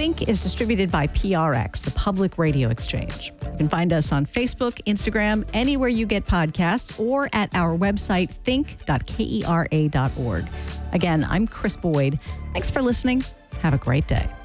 Think is distributed by PRX, the Public Radio Exchange. You can find us on Facebook, Instagram, anywhere you get podcasts, or at our website, think.kera.org. Again, I'm Chris Boyd. Thanks for listening. Have a great day.